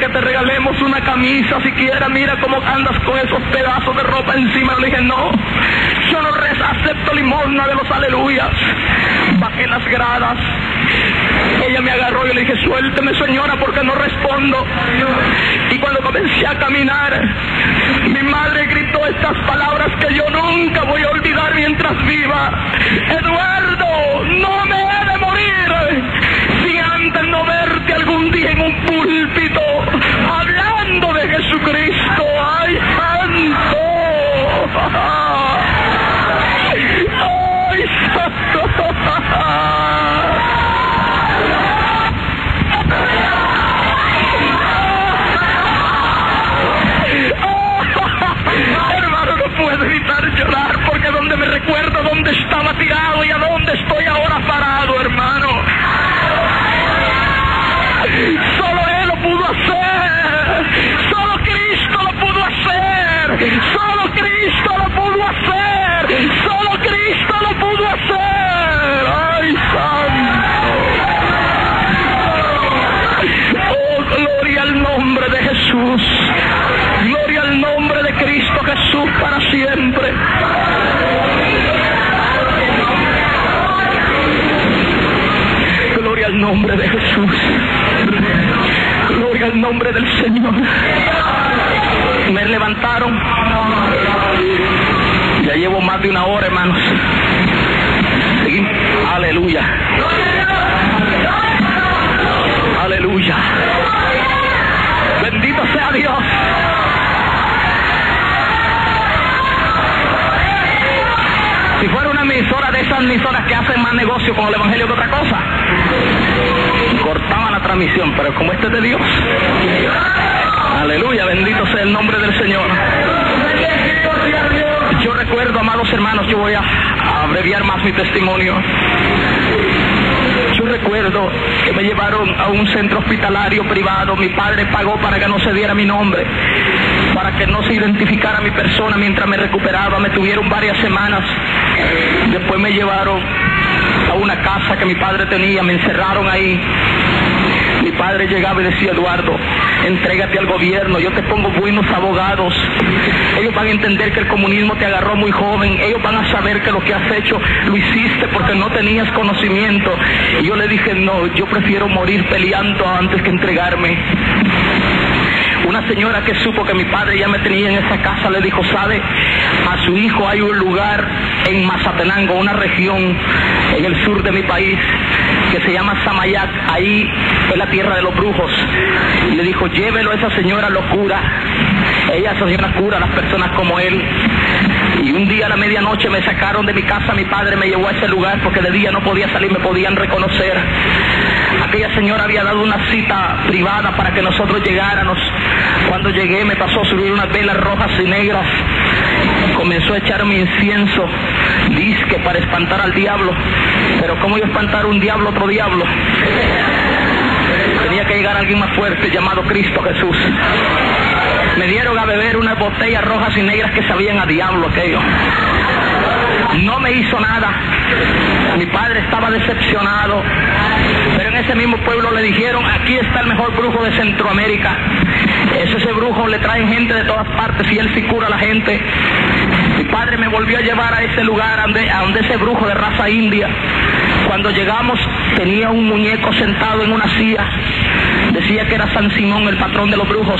que te regalemos una camisa siquiera, mira cómo andas con esos pedazos de ropa encima. Le dije, no, yo no acepto limosna de los aleluyas. Bajé las gradas, ella me agarró y le dije, suélteme señora porque no respondo. Y cuando comencé a caminar, mi madre gritó estas palabras que yo nunca voy a olvidar mientras viva: Eduardo, no me he de morir sin antes no verte algún día en un púlpito hablando de Jesucristo. ¡Ay, santo! ¡Ay, santo! Hermano, no puedo evitar llorar porque donde me recuerdo dónde estaba tirado y a dónde estoy ahora parado, hermano. Solo Él lo pudo hacer. Solo Cristo lo pudo hacer. Solo Cristo lo pudo hacer. Solo Cristo lo pudo hacer. ¡Ay, santo! Oh, gloria al nombre de Jesús. Gloria al nombre de Cristo Jesús para siempre. Gloria al nombre de Jesús. Gloria al nombre del Señor. Me levantaron. Ya llevo más de una hora, hermanos. Seguimos. Aleluya. Aleluya. Bendito sea Dios. Si fuera una emisora de esas emisoras que hacen más negocio con el evangelio que otra cosa, cortaban la transmisión, pero como este es de Dios. Aleluya, bendito sea el nombre del Señor. Yo recuerdo, amados hermanos, yo voy a abreviar más mi testimonio. Yo recuerdo que me llevaron a un centro hospitalario privado. Mi padre pagó para que no se diera mi nombre, para que no se identificara mi persona mientras me recuperaba. Me tuvieron varias semanas. Después me llevaron a una casa que mi padre tenía, me encerraron ahí. Mi padre llegaba y decía: Eduardo, entrégate al gobierno, yo te pongo buenos abogados. Ellos van a entender que el comunismo te agarró muy joven. Ellos van a saber que lo que has hecho lo hiciste porque no tenías conocimiento. Y yo le dije: no, yo prefiero morir peleando antes que entregarme. Una señora que supo que mi padre ya me tenía en esa casa le dijo: ¿sabe? A su hijo hay un lugar en Mazatenango, una región en el sur de mi país, que se llama Samayac. Ahí es la tierra de los brujos. Y le dijo: llévelo, esa señora lo cura. Esa señora cura a las personas como él. Y un día a la medianoche me sacaron de mi casa, mi padre me llevó a ese lugar porque de día no podía salir, me podían reconocer. Aquella señora había dado una cita privada para que nosotros llegáramos. Cuando llegué me pasó a subir unas velas rojas y negras, comenzó a echarme incienso, disque para espantar al diablo. Pero ¿cómo iba a espantar un diablo otro diablo? Tenía que llegar alguien más fuerte llamado Cristo Jesús. Me dieron a beber unas botellas rojas y negras que sabían a diablo aquello. No me hizo nada. Mi padre estaba decepcionado. Pero en ese mismo pueblo le dijeron: aquí está el mejor brujo de Centroamérica. Ese brujo le traen gente de todas partes y él sí cura a la gente. Mi padre me volvió a llevar a ese lugar, a donde ese brujo de raza india. Cuando llegamos tenía un muñeco sentado en una silla. Decía que era San Simón, el patrón de los brujos.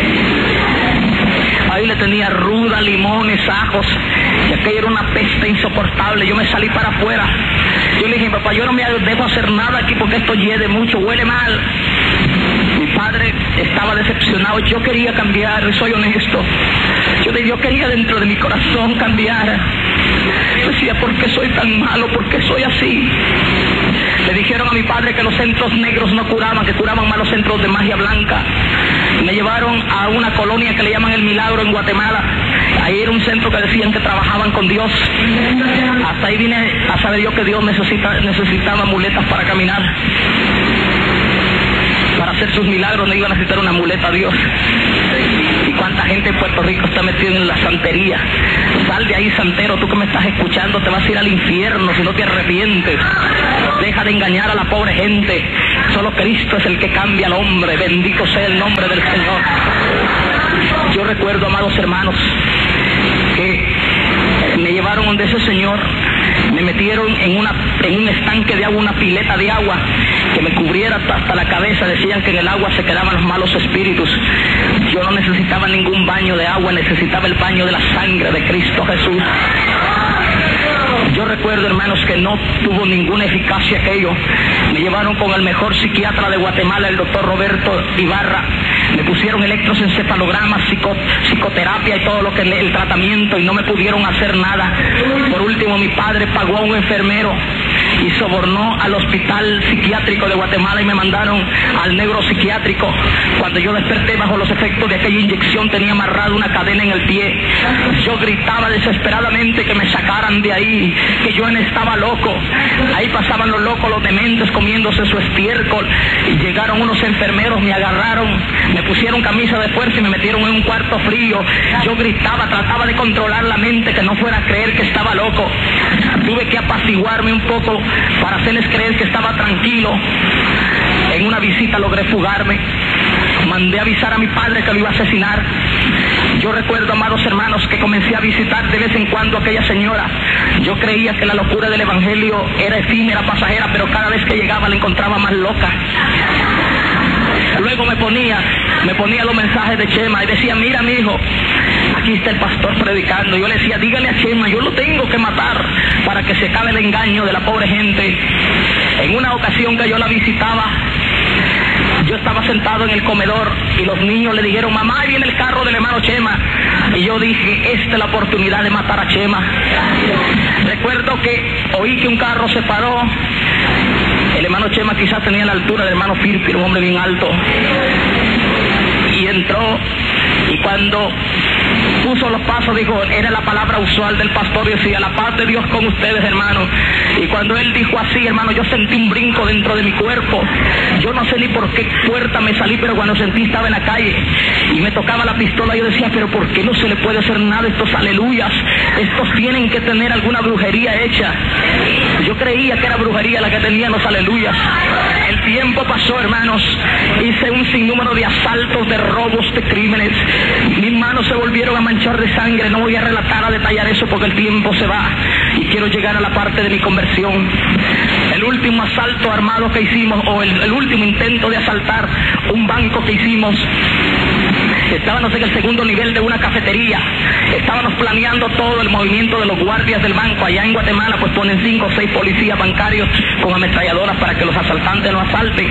Ahí le tenía ruda, limones, ajos, y aquello era una peste insoportable. Yo me salí para afuera. Yo le dije: papá, yo no me dejo hacer nada aquí porque esto hiede mucho, huele mal. Mi padre estaba decepcionado. Yo quería cambiar, soy honesto. Yo quería dentro de mi corazón cambiar. Decía: ¿por qué soy tan malo? ¿Por qué soy así? Le dijeron a mi padre que los centros negros no curaban, que curaban más los centros de magia blanca. Me llevaron a una colonia que le llaman El Milagro en Guatemala. Ahí era un centro que decían que trabajaban con Dios. Hasta ahí vine a saber yo que Dios necesitaba muletas para caminar. para hacer sus milagros no iba a necesitar una muleta a Dios. ¿Y cuánta gente en Puerto Rico está metida en la santería? Sal de ahí, santero, tú que me estás escuchando, te vas a ir al infierno si no te arrepientes. Deja de engañar a la pobre gente. Solo Cristo es el que cambia al hombre. Bendito sea el nombre del Señor. Yo recuerdo, amados hermanos, que me llevaron donde ese señor, me metieron en un estanque de agua, una pileta de agua que me cubriera hasta la cabeza. Decían que en el agua se quedaban los malos espíritus. Yo no necesitaba ningún baño de agua, necesitaba el baño de la sangre de Cristo Jesús. Yo recuerdo, hermanos, que no tuvo ninguna eficacia aquello. Me llevaron con el mejor psiquiatra de Guatemala, el doctor Roberto Ibarra. Me pusieron electroencefalogramas, psicoterapia y todo lo que el tratamiento, y no me pudieron hacer nada. Por último, mi padre pagó a un enfermero y sobornó al hospital psiquiátrico de Guatemala y me mandaron al neuropsiquiátrico. Cuando yo desperté bajo los efectos de aquella inyección, tenía amarrada una cadena en el pie. Yo gritaba desesperadamente que me sacaran de ahí, que yo estaba loco. Ahí pasaban los locos, los dementes, comiéndose su estiércol, y llegaron unos enfermeros, me agarraron, me pusieron camisa de fuerza y me metieron en un cuarto frío. Yo gritaba, trataba de controlar la mente, que no fuera a creer que estaba loco. Tuve que apaciguarme un poco para hacerles creer que estaba tranquilo. En una visita logré fugarme. Mandé a avisar a mi padre que lo iba a asesinar. Yo recuerdo, amados hermanos, que comencé a visitar de vez en cuando a aquella señora. Yo creía que la locura del evangelio era efímera, pasajera, pero cada vez que llegaba la encontraba más loca. Luego me ponía los mensajes de Chema y decía: mira, mi hijo, aquí está el pastor predicando. Yo le decía: dígale a Chema, yo lo tengo que matar para que se acabe el engaño de la pobre gente. En una ocasión que yo la visitaba, yo estaba sentado en el comedor y los niños le dijeron: mamá, ahí viene el carro del hermano Chema. Y yo dije: esta es la oportunidad de matar a Chema. Recuerdo que oí que un carro se paró. El hermano Chema quizás tenía la altura del hermano Firpi, un hombre bien alto. Y entró, y cuando puso los pasos, dijo, era la palabra usual del pastor, y decía: la paz de Dios con ustedes, hermano. Y cuando él dijo así, hermano, yo sentí un brinco dentro de mi cuerpo. Yo no sé ni por qué puerta me salí, pero cuando sentí estaba en la calle y me tocaba la pistola, yo decía: pero ¿por qué no se le puede hacer nada a estos aleluyas? Estos tienen que tener alguna brujería hecha. Yo creía que era brujería la que tenían los aleluyas. El tiempo pasó, hermanos, hice un sinnúmero de asaltos, de robos, de crímenes. Mis manos se volvieron a manchar de sangre. No voy a relatar, a detallar eso porque el tiempo se va y quiero llegar a la parte de mi conversión. El último asalto armado que hicimos, o el último intento de asaltar un banco que hicimos, estábamos en el segundo nivel de una cafetería. Estábamos planeando todo el movimiento de los guardias del banco. Allá en Guatemala pues ponen 5 o 6 policías bancarios con ametralladoras para que los asaltantes no asalten.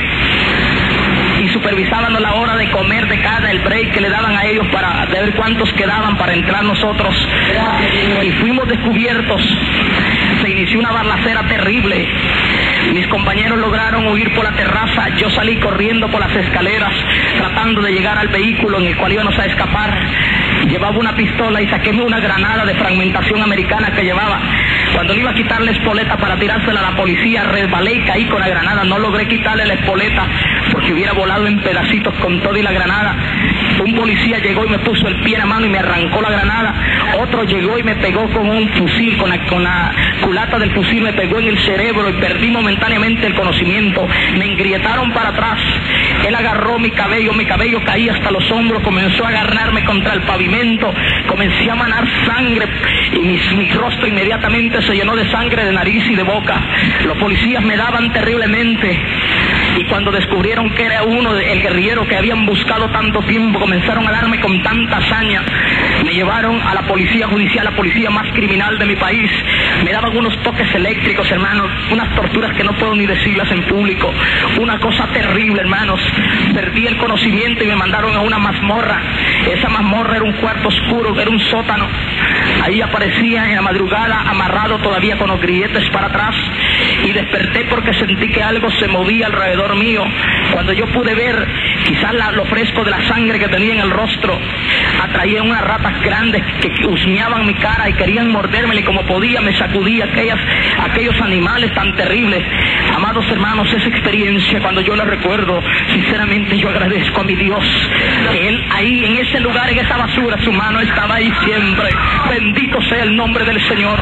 Y supervisábamos la hora de comer de cada, el break que le daban a ellos para ver cuántos quedaban para entrar nosotros. Y fuimos descubiertos. Se inició una balacera terrible. Mis compañeros lograron huir por la terraza. Yo salí corriendo por las escaleras tratando de llegar al vehículo en el cual íbamos a escapar. Llevaba una pistola y saquéme una granada de fragmentación americana que llevaba. Cuando le iba a quitar la espoleta para tirársela a la policía, resbalé y caí con la granada. No logré quitarle la espoleta porque hubiera volado en pedacitos con todo y la granada. Un policía llegó y me puso el pie en la mano y me arrancó la granada. Otro llegó y me pegó con un fusil, con la culata del fusil me pegó en el cerebro y perdí momentáneamente el conocimiento. Me engrietaron para atrás. Él agarró mi cabello caía hasta los hombros, comenzó a agarrarme contra el pavimento, comencé a manar sangre y mi rostro inmediatamente se llenó de sangre de nariz y de boca. Los policías me daban terriblemente y cuando descubrieron que era uno, el guerrillero que habían buscado tanto tiempo, comenzaron a darme con tanta hazaña. Me llevaron a la policía judicial, la policía más criminal de mi país. Me daban unos toques eléctricos, hermanos, unas torturas que no puedo ni decirlas en público. Una cosa terrible, hermanos. Perdí el conocimiento y me mandaron a una mazmorra. Esa mazmorra era un cuarto oscuro, era un sótano. Ahí aparecía en la madrugada amarrado todavía con los grilletes para atrás y desperté porque sentí que algo se movía alrededor mío. Cuando yo pude ver quizás lo fresco de la sangre que tenía en el rostro, atraían unas ratas grandes que husmeaban mi cara y querían mordérmela, y como podía me sacudía aquellos animales tan terribles. Amados hermanos, esa experiencia, cuando yo la recuerdo, sinceramente yo agradezco a mi Dios que Él ahí, en ese lugar, en esa basura, su mano estaba ahí siempre. Bendito sea el nombre del Señor.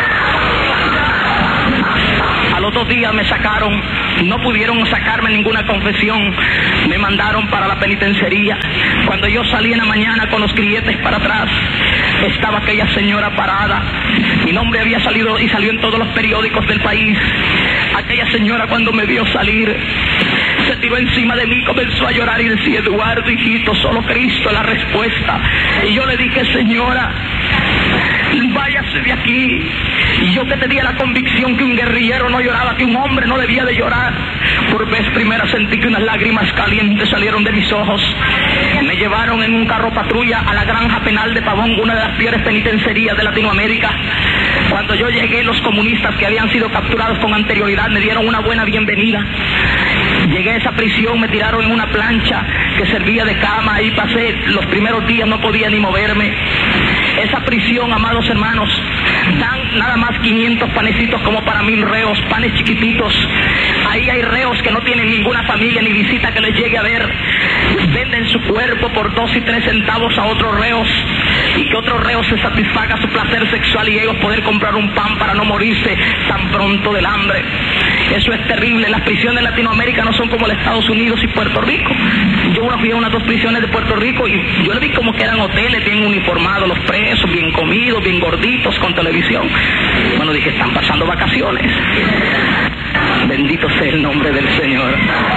Al otro día me sacaron, no pudieron sacarme ninguna confesión, me mandaron para la penitenciaría. Cuando yo salí en la mañana con los grilletes para atrás, estaba aquella señora parada. Mi nombre había salido y salió en todos los periódicos del país. Aquella señora, cuando me vio salir, se tiró encima de mí, comenzó a llorar y decía: Eduardo, hijito, solo Cristo es la respuesta. Y yo le dije: señora, váyase de aquí. Y yo que tenía la convicción que un guerrillero no lloraba, que un hombre no debía de llorar, por vez primera sentí que unas lágrimas calientes salieron de mis ojos. Me llevaron en un carro patrulla a la granja penal de Pavón, una de las peores penitenciarías de Latinoamérica. Cuando yo llegué, los comunistas que habían sido capturados con anterioridad me dieron una buena bienvenida. Llegué a esa prisión, me tiraron en una plancha que servía de cama, ahí pasé los primeros días, no podía ni moverme. Esa prisión, amados hermanos, dan nada más 500 panecitos como para 1000 reos, panes chiquititos. Ahí hay reos que no tienen ninguna familia ni visita que les llegue a ver. Venden su cuerpo por 2 y 3 centavos a otros reos, y que otros reos se satisfaga su placer sexual y ellos poder comprar un pan para no morirse tan pronto del hambre. Eso es terrible. Las prisiones de Latinoamérica no son como los Estados Unidos y Puerto Rico. Yo fui a unas 2 prisiones de Puerto Rico y yo le vi como que eran hoteles bien uniformados, los presos, bien comidos, bien gorditos, con televisión. Bueno, dije, están pasando vacaciones. Bendito sea el nombre del Señor.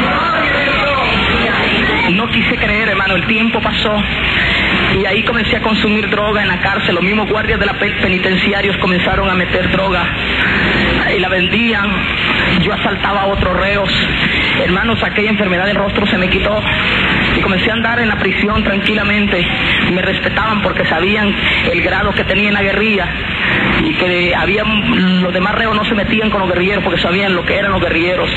No quise creer, hermano, el tiempo pasó y ahí comencé a consumir droga en la cárcel. Los mismos guardias de la penitenciarios comenzaron a meter droga y la vendían. Yo asaltaba a otros reos. Hermanos, aquella enfermedad del rostro se me quitó y comencé a andar en la prisión tranquilamente. Me respetaban porque sabían el grado que tenía en la guerrilla y que los demás reos no se metían con los guerrilleros porque sabían lo que eran los guerrilleros.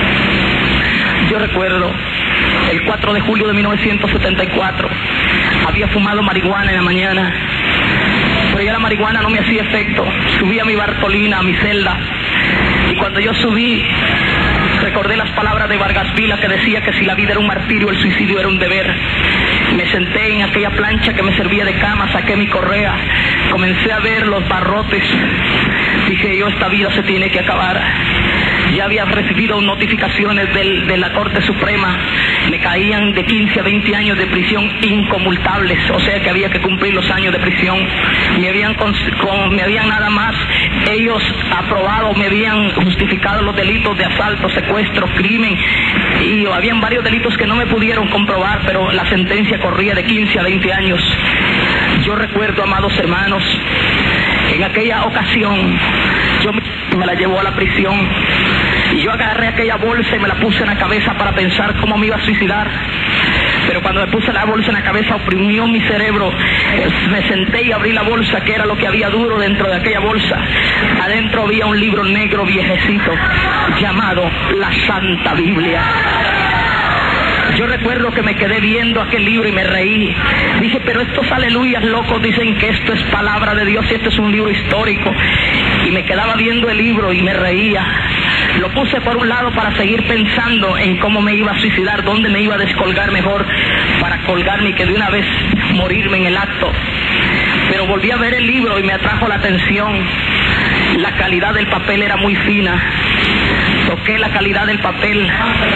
Yo recuerdo el 4 de julio de 1974, había fumado marihuana en la mañana, pero ya la marihuana no me hacía efecto. Subí a mi Bartolina, a mi celda, y cuando yo subí, recordé las palabras de Vargas Vila que decía que si la vida era un martirio, el suicidio era un deber. Me senté en aquella plancha que me servía de cama, saqué mi correa, comencé a ver los barrotes. Dije yo, esta vida se tiene que acabar. Ya había recibido notificaciones de la Corte Suprema, me caían de 15 a 20 años de prisión incomutables, o sea que había que cumplir los años de prisión. Me habían nada más ellos aprobado, me habían justificado los delitos de asalto, secuestro, crimen, y habían varios delitos que no me pudieron comprobar, pero la sentencia corría de 15 a 20 años. Yo recuerdo, amados hermanos, en aquella ocasión yo me la llevó a la prisión y yo agarré aquella bolsa y me la puse en la cabeza para pensar cómo me iba a suicidar. Pero cuando me puse la bolsa en la cabeza, oprimió mi cerebro. Me senté y abrí la bolsa, que era lo que había duro dentro de aquella bolsa. Adentro había un libro negro viejecito llamado la Santa Biblia. Yo recuerdo que me quedé viendo aquel libro y me reí. Dije, pero estos aleluyas locos dicen que esto es palabra de Dios y esto es un libro histórico. Y me quedaba viendo el libro y me reía. Lo puse por un lado para seguir pensando en cómo me iba a suicidar, dónde me iba a descolgar mejor para colgarme y que de una vez morirme en el acto. Pero volví a ver el libro y me atrajo la atención. La calidad del papel era muy fina. Toqué la calidad del papel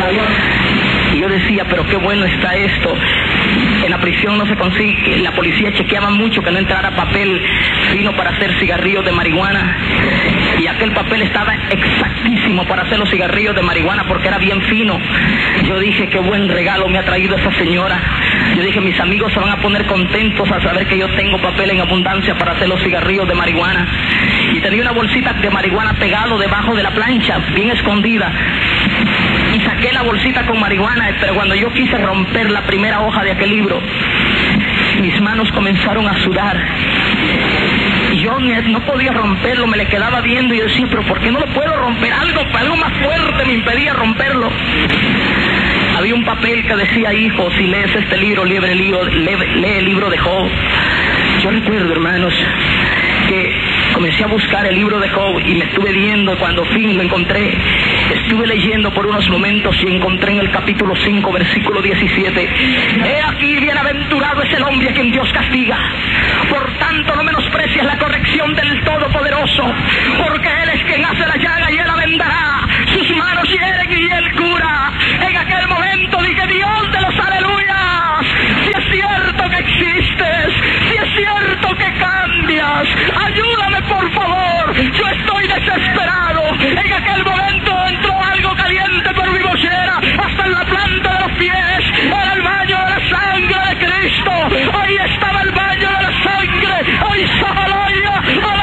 y yo decía, pero qué bueno está esto. En la prisión no se consigue, la policía chequeaba mucho que no entrara papel fino para hacer cigarrillos de marihuana, y aquel papel estaba exactísimo para hacer los cigarrillos de marihuana porque era bien fino. Yo dije, qué buen regalo me ha traído esa señora. Yo dije, mis amigos se van a poner contentos al saber que yo tengo papel en abundancia para hacer los cigarrillos de marihuana. Y tenía una bolsita de marihuana pegado debajo de la plancha, bien escondida, y saqué la bolsita con marihuana, pero cuando yo quise romper la primera hoja de aquel libro, mis manos comenzaron a sudar Y yo no podía romperlo, me le quedaba viendo y yo decía, pero ¿por qué no lo puedo romper? Algo más fuerte me impedía romperlo. Había un papel que decía, hijo, si lees este libro, lee el libro de Job. Yo recuerdo, hermanos, que comencé a buscar el libro de Job y me estuve viendo. Cuando fin lo encontré, estuve leyendo por unos momentos y encontré en el capítulo 5, versículo 17: he aquí, bienaventurado es el hombre a quien Dios castiga. Por tanto, no menosprecies la corrección del Todopoderoso, porque Él es quien hace la llaga y Él la vendará. Sus manos hieren y Él cura. En aquel momento dije, Dios de los aleluyas, si es cierto que existes, si es cierto que cambias, ayúdame por favor, yo estoy desesperado. En aquel momento entró algo caliente por mi mollera, hasta en la planta de los pies. Era el baño de la sangre de Cristo. Ahí estaba el baño de la sangre. ¡Ay, Samalaya!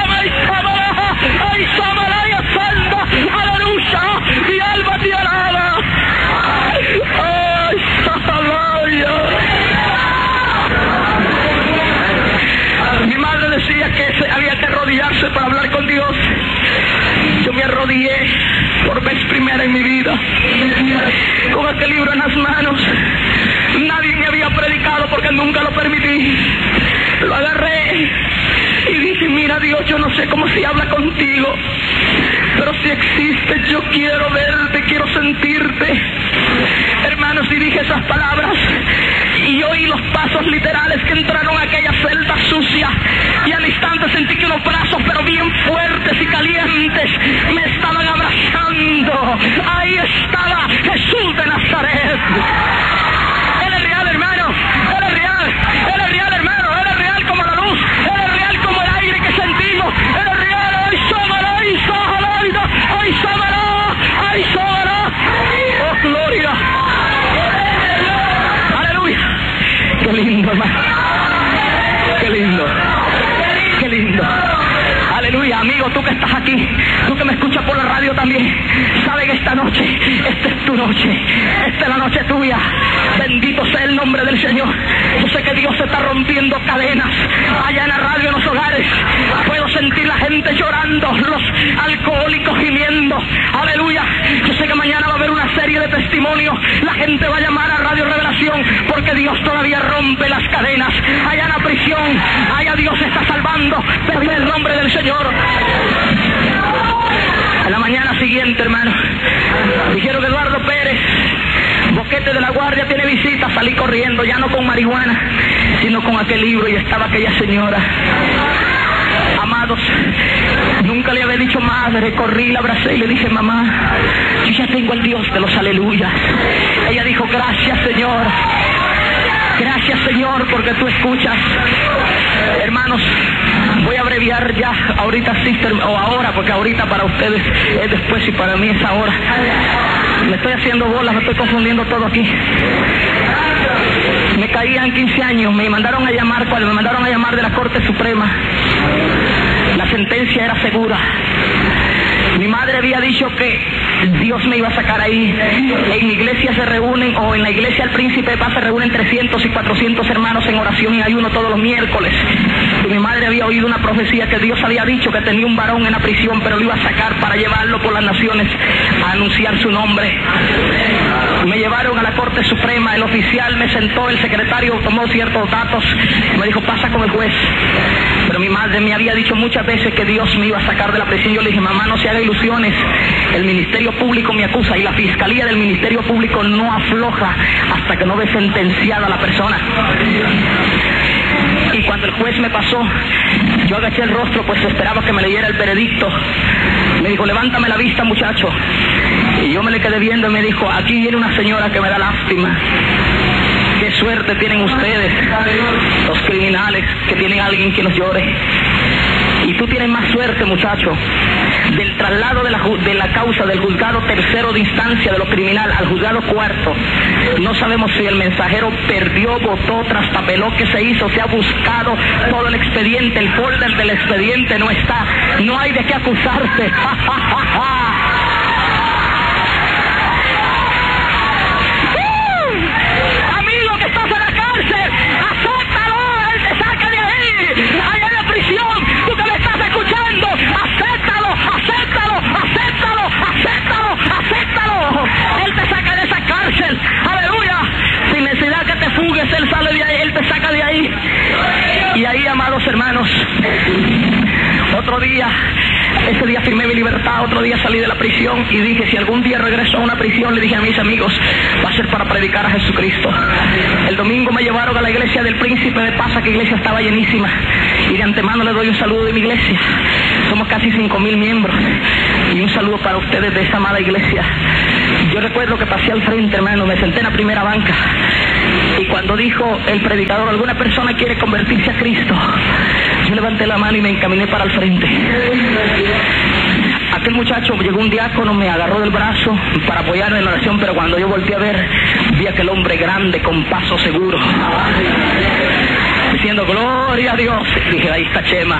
¡Ay, Samalaya Santa! ¡Aleluya! ¡Mi alma te alaba! ¡Ay, Samalaya! Mi madre decía que había que arrodillarse para hablar con Dios. Yo me arrodillé por vez primera en mi vida, con aquel libro en las manos. Nadie me había predicado porque nunca lo permití. Lo agarré y dije, mira Dios, yo no sé cómo se habla contigo, pero si existes, yo quiero verte, quiero sentirte. Hermanos, y dije esas palabras y oí los pasos literales que entraron a aquella celda sucia, y al instante sentí que unos brazos, pero bien fuertes y calientes, me estaban abrazando. Ahí estaba Jesús de Nazaret. Él es real, hermano. Él es real. Él es real, hermano. Él es real como la luz. Él es real como el aire que sentimos. Él es real. ¡Ay, Sámara! ¡Ay, Sámara! ¡Ay, Sámara! ¡Ay, Sámara! ¡Oh, gloria! ¡Aleluya! ¡Qué lindo, hermano! ¡Qué lindo! ¡Qué lindo! Aleluya, amigo, tú que estás aquí, tú que me escuchas por la radio también, sabes que esta noche, esta es tu noche, esta es la noche tuya. Bendito sea el nombre del Señor. Yo sé que Dios está rompiendo cadenas allá en la radio, en los hogares. Puedo sentir la gente llorando, los alcohólicos gimiendo. Aleluya. Yo sé que mañana va a haber una serie de testimonios. La gente va a llamar a Radio Revelación porque Dios todavía rompe las cadenas. Allá en la prisión, allá Dios está salvando. Pero en el nombre del Señor. En la mañana siguiente, hermano, dijeron que Eduardo Pérez, Boquete de la Guardia, tiene visita. Salí corriendo, ya no con marihuana, sino con aquel libro, y estaba aquella señora. Amados, nunca le había dicho madre. Corrí, la abracé y le dije, mamá, yo ya tengo al Dios de los aleluyas. Ella dijo, gracias Señor. Gracias Señor porque tú escuchas. Hermanos, voy a abreviar ya ahorita, sister, o ahora, porque ahorita para ustedes es después y para mí es ahora. Me estoy haciendo bolas, me estoy confundiendo todo aquí. Me caían 15 años, me mandaron a llamar, cuando me mandaron a llamar de la Corte Suprema, la sentencia era segura. Mi madre había dicho que Dios me iba a sacar ahí. En mi iglesia se reúnen, o en la iglesia del Príncipe de Paz se reúnen 300 y 400 hermanos en oración y ayuno todos los miércoles. Y mi madre había oído una profecía que Dios había dicho que tenía un varón en la prisión, pero lo iba a sacar para llevarlo por las naciones a anunciar su nombre. Me llevaron a la Corte Suprema, el oficial me sentó, el secretario tomó ciertos datos, me dijo, pasa con el juez. Pero mi madre me había dicho muchas veces que Dios me iba a sacar de la prisión. Yo le dije, mamá, no se haga ilusiones, el Ministerio Público me acusa y la Fiscalía del Ministerio Público no afloja hasta que no ve sentenciada a la persona. Y cuando el juez me pasó, yo agaché el rostro, pues esperaba que me leyera el veredicto. Me dijo, levántame la vista, muchacho. Y yo me le quedé viendo y me dijo, aquí viene una señora que me da lástima. Qué suerte tienen ustedes, los criminales, que tienen a alguien que los llore. Y tú tienes más suerte, muchacho, del traslado de la causa del juzgado tercero de instancia de lo criminal al juzgado cuarto. No sabemos si el mensajero perdió, votó, traspapeló, qué se hizo, se ha buscado todo el expediente, el folder del expediente no está, no hay de qué acusarse. Amigo que estás en la cárcel, azótalo, él te saca de ahí. Allá en la prisión ese día firmé mi libertad, otro día salí de la prisión y dije, si algún día regreso a una prisión, le dije a mis amigos, va a ser para predicar a Jesucristo. El domingo me llevaron a la iglesia del Príncipe de Paz, que iglesia estaba llenísima, y de antemano le doy un saludo de mi iglesia. Somos casi 5,000 miembros, y un saludo para ustedes de esta amada iglesia. Yo recuerdo que pasé al frente, hermano, me senté en la primera banca, y cuando dijo el predicador, alguna persona quiere convertirse a Cristo, yo levanté la mano y me encaminé para el frente. Aquel muchacho, llegó un diácono, me agarró del brazo para apoyarme en la oración, pero cuando yo volteé a ver, vi a aquel hombre grande con paso seguro, diciendo gloria a Dios. Dije, ahí está Chema.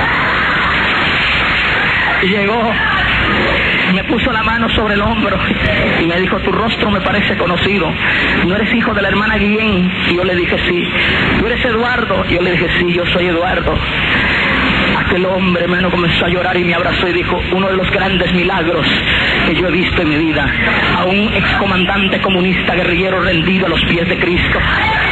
Y llegó, me puso la mano sobre el hombro y me dijo, tu rostro me parece conocido, ¿no eres hijo de la hermana Guillén? Y yo le dije, sí. ¿Tú eres Eduardo? Y yo le dije, sí, yo soy Eduardo. Aquel hombre, hermano, comenzó a llorar y me abrazó y dijo, uno de los grandes milagros que yo he visto en mi vida, a un excomandante comunista guerrillero rendido a los pies de Cristo.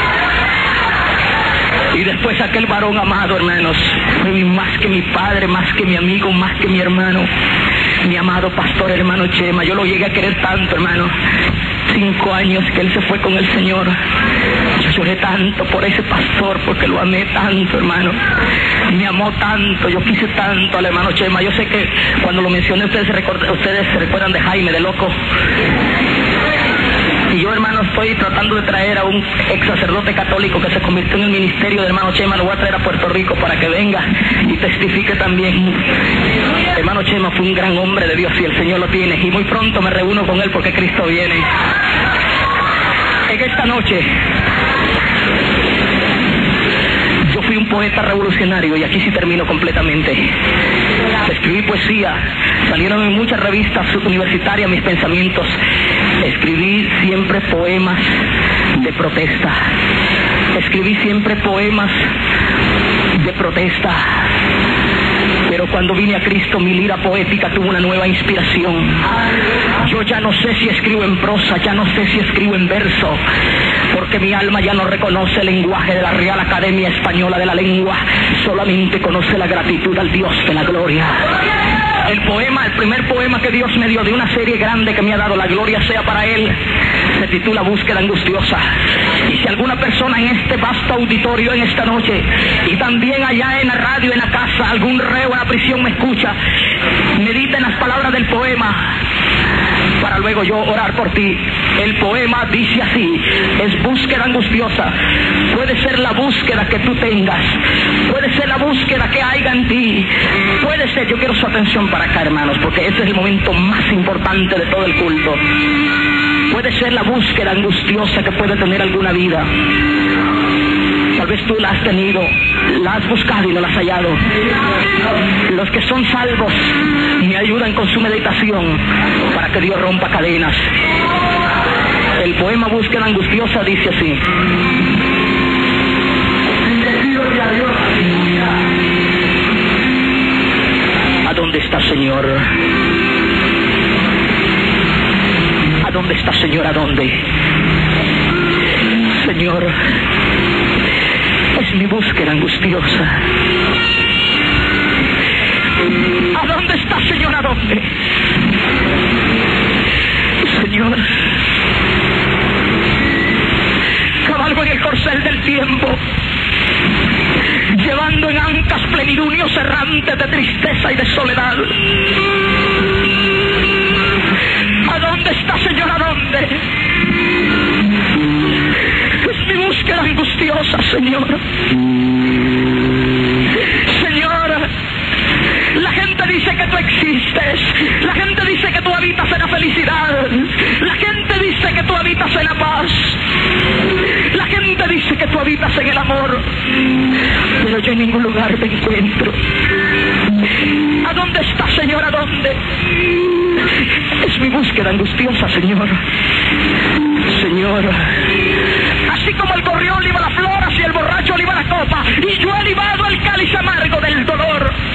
Y después aquel varón amado, hermanos, fue más que mi padre, más que mi amigo, más que mi hermano, mi amado pastor hermano Chema. Yo lo llegué a querer tanto, hermano. 5 años que él se fue con el Señor. Yo lloré tanto por ese pastor, porque lo amé tanto, hermano. Me amó tanto, yo quise tanto al hermano Chema. Yo sé que cuando lo mencioné ustedes se recuerdan de Jaime, de Loco. Y yo, hermano, estoy tratando de traer a un ex sacerdote católico que se convirtió en el ministerio del hermano Chema. Lo voy a traer a Puerto Rico para que venga y testifique también. Hermano Chema fue un gran hombre de Dios y el Señor lo tiene. Y muy pronto me reúno con él porque Cristo viene. En esta noche, yo fui un poeta revolucionario y aquí sí termino completamente. Escribí poesía, salieron en muchas revistas universitarias mis pensamientos. Escribí siempre poemas de protesta. Escribí siempre poemas de protesta. Pero cuando vine a Cristo, mi lira poética tuvo una nueva inspiración. Yo ya no sé si escribo en prosa, ya no sé si escribo en verso, porque mi alma ya no reconoce el lenguaje de la Real Academia Española de la Lengua, solamente conoce la gratitud al Dios de la gloria. El primer poema que Dios me dio de una serie grande que me ha dado, la gloria sea para Él, se titula Búsqueda Angustiosa. Y si alguna persona en este vasto auditorio en esta noche, y también allá en la radio, en la casa, algún reo en la prisión me escucha, medita en las palabras del poema, para luego yo orar por ti. El poema dice así, es búsqueda angustiosa. Puede ser la búsqueda que tú tengas, puede ser la búsqueda que haya en ti, puede ser, yo quiero su atención para acá, hermanos, porque este es el momento más importante de todo el culto. Puede ser la búsqueda angustiosa que puede tener alguna vida. Tal vez tú la has tenido, la has buscado y no la has hallado. Los que son salvos me ayudan con su meditación para que Dios rompa cadenas. El poema Búsqueda Angustiosa dice así. ¿A dónde está, Señor? ¿A dónde está, Señor? ¿A dónde? Señor, es mi búsqueda angustiosa. ¿A dónde está, Señor? ¿A dónde? Señor, cabalgo en el corcel del tiempo, llevando en ancas plenilunios errantes de tristeza y de soledad. ¿A dónde está, Señor? ¿A dónde? Es mi búsqueda angustiosa, Señor. Señor, la gente dice que tú existes, la gente dice que tú habitas en la felicidad, la gente dice que tú habitas en la paz, la gente dice que tú habitas en el amor, pero yo en ningún lugar te encuentro. ¿A dónde estás, Señor? ¿A dónde? Es mi búsqueda angustiosa, Señor. Señor, así como el gorrión